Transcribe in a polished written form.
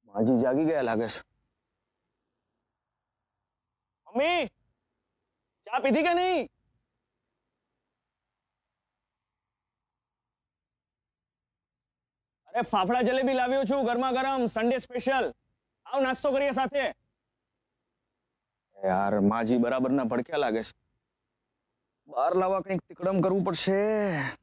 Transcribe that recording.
માજી જાગી ગયા લાગે છે. મમ્મી, ચા પીધી કે નહીં? અરે ફાફડા જલેબી લાવ્યો છું ગરમા ગરમ, સન્ડે સ્પેશિયલ. આવ નાસ્તો કરીએ સાથે. યાર માજી બરાબર ના ભડક્યા લાગે છે. બહાર લાવવા કંઈક તિકડમ કરવું પડશે.